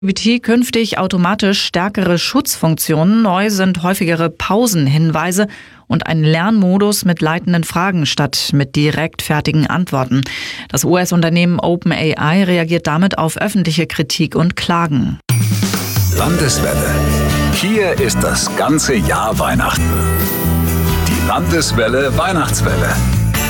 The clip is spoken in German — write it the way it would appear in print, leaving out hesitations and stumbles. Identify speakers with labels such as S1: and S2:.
S1: ChatGPT künftig automatisch stärkere Schutzfunktionen. Neu sind häufigere Pausenhinweise und ein Lernmodus mit leitenden Fragen statt mit direkt fertigen Antworten. Das US-Unternehmen OpenAI reagiert damit auf öffentliche Kritik und Klagen.
S2: Landeswelle. Hier ist das ganze Jahr Weihnachten. Die Landeswelle Weihnachtswelle.